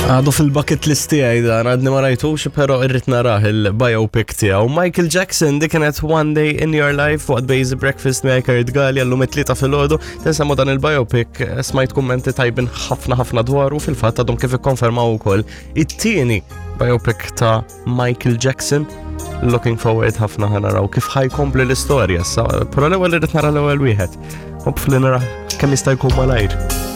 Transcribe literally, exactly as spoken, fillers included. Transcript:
Għadu fil-bucket list tiegħi dan għadni ma rajtux, però irrid narah il-biopic tiegħu. Michael Jackson dik kienet One Day in Your Life waqt Basic Breakfast Maker Idgali għallum it-tlieta fil-ħodu. Tinsemmu dan il-biopic smajt kummenti tajbin ħafna ħafna dwaru fil-fatt għadhom kif ikkonfermaw ukoll it-tieni biopic ta' Michael Jackson. Looking forward ħafna ħanaraw kif ħajkompli l-istorja. Però l-ewwel irrid nara l-ewwel wieħed. Hopefully nara kemm jista' jkun malajr.